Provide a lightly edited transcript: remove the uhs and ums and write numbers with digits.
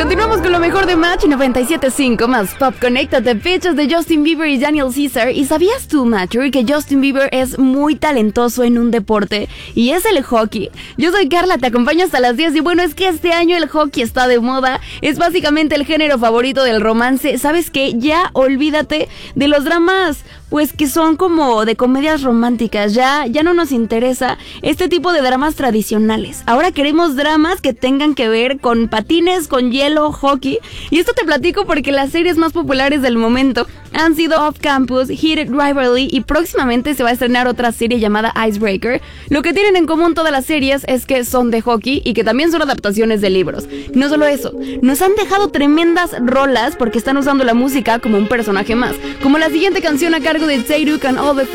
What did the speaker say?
Continuamos con lo mejor de Match 97.5 más Pop. Conéctate, fechas de Justin Bieber y Daniel Caesar. ¿Y sabías tú, Matcher, que Justin Bieber es muy talentoso en un deporte? Y es el hockey. Yo soy Carla, te acompaño hasta las 10. Y bueno, es que este año el hockey está de moda. Es básicamente el género favorito del romance. ¿Sabes qué? Ya olvídate de los dramas, pues que son como de comedias románticas. Ya no nos interesa este tipo de dramas tradicionales. Ahora queremos dramas que tengan que ver con patines, con hielo, hockey. Y esto te platico porque las series más populares del momento han sido Off Campus, Heated Rivalry y próximamente se va a estrenar otra serie llamada Icebreaker. Lo que tienen en común todas las series es que son de hockey y que también son adaptaciones de libros. No solo eso, nos han dejado tremendas rolas porque están usando la música como un personaje más, como la siguiente canción a cargo de Taerook and All the